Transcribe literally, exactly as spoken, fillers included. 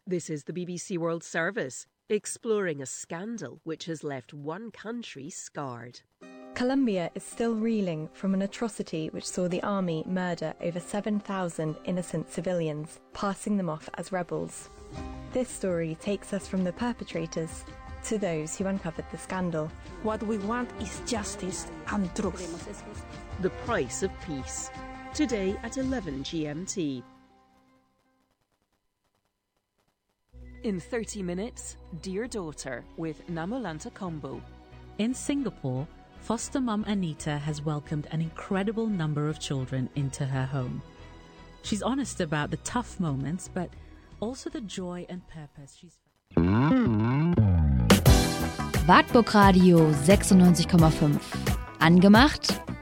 This is the B B C World Service, exploring a scandal which has left one country scarred. Colombia is still reeling from an atrocity which saw the army murder over seven thousand innocent civilians, passing them off as rebels. This story takes us from the perpetrators to those who uncovered the scandal. What we want is justice and truth. The Price of Peace. Today at eleven G M T. In thirty minutes, Dear Daughter with Namolanta Kombo. In Singapore, foster mum Anita has welcomed an incredible number of children into her home. She's honest about the tough moments, but also the joy and purpose she's found. Wartburg Radio sechsundneunzig Komma fünf. Angemacht